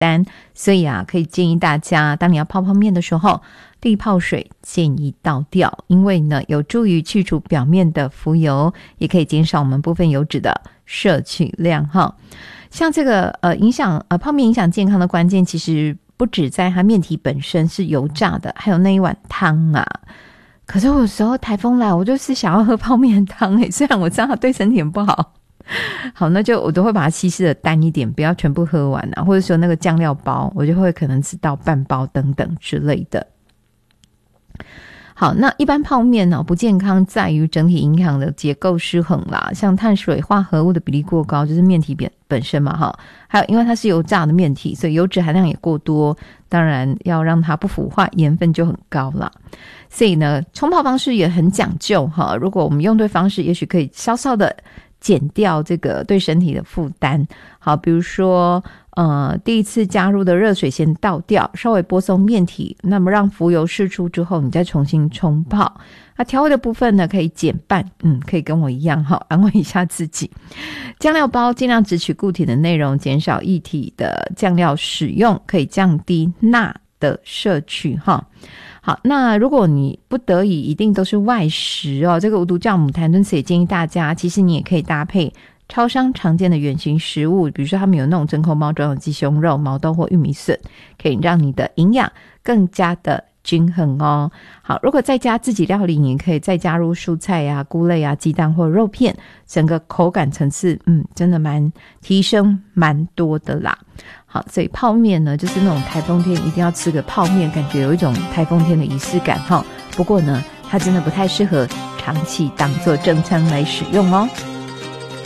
担，所以可以建议大家，当你要泡泡面的时候，沥泡水建议倒掉，因为呢有助于去除表面的浮油，也可以减少我们部分油脂的摄取量哈。像这个泡面影响健康的关键，其实不止在它面体本身是油炸的，还有那一碗汤啊。可是我有时候台风来，我就是想要喝泡面汤虽然我知道它对身体很不好。好，那就我都会把它稀释的淡一点，不要全部喝完或者说那个酱料包，我就会可能吃到半包等等之类的。好，那一般泡面呢不健康在于整体营养的结构失衡啦，像碳水化合物的比例过高，就是面体本身嘛哈，还有因为它是油炸的面体，所以油脂含量也过多，当然要让它不腐化，盐分就很高啦。所以呢，冲泡方式也很讲究哈，如果我们用对方式，也许可以稍稍的减掉这个对身体的负担。好，比如说第一次加入的热水先倒掉，稍微拨松面体，那么让浮油释出之后，你再重新冲泡。那调味的部分呢，可以减半，可以跟我一样哈，安慰一下自己。酱料包尽量只取固体的内容，减少液体的酱料使用，可以降低钠的摄取哈。好，那如果你不得已一定都是外食这个无毒酵母谈顿词也建议大家，其实你也可以搭配超商常见的原型食物，比如说他们有那种真空包装的鸡胸肉、毛豆或玉米笋，可以让你的营养更加的均衡哦。好，如果在家自己料理，你可以再加入蔬菜啊、菇类啊、鸡蛋或肉片，整个口感层次真的提升蛮多的啦。好，所以泡面呢，就是那种台风天一定要吃个泡面，感觉有一种台风天的仪式感哈。不过呢，它真的不太适合长期当做正餐来使用哦。